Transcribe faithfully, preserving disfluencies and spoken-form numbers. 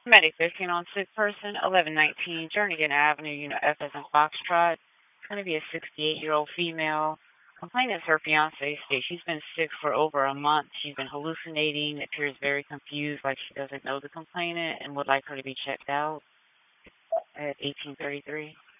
Medic fifteen on sick person, eleven nineteen, Jernigan Avenue, Unit F as in Foxtrot. It's going to be a sixty-eight-year-old female. Complainant is her fiance states she's been sick for over a month. She's been hallucinating, appears very confused, like she doesn't know the complainant, and would like her to be checked out at eighteen thirty-three.